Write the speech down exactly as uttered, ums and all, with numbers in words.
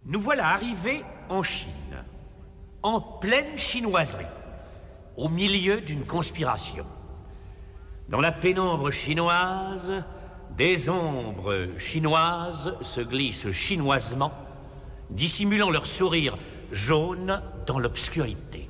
Nous voilà arrivés en Chine, en pleine chinoiserie, au milieu d'une conspiration. Dans la pénombre chinoise, des ombres chinoises se glissent chinoisement, dissimulant leur sourire jaune dans l'obscurité.